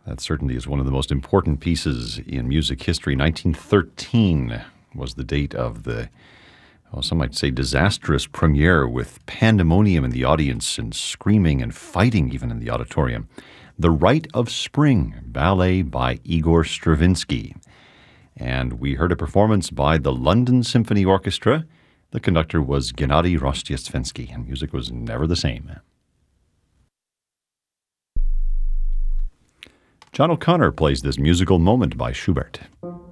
That certainly is one of the most important pieces in music history. 1913 was the date of the, well, some might say, disastrous premiere with pandemonium in the audience and screaming and fighting even in the auditorium. The Rite of Spring, ballet by Igor Stravinsky. And we heard a performance by the London Symphony Orchestra. The conductor was Gennady Rostiestvensky, and music was never the same. John O'Connor plays this musical moment by Schubert.